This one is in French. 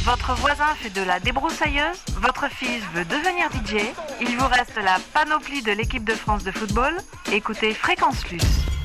Votre voisin fait de la débroussailleuse? Votre fils veut devenir DJ? Il vous reste la panoplie de l'équipe de France de football? Écoutez Fréquence Plus.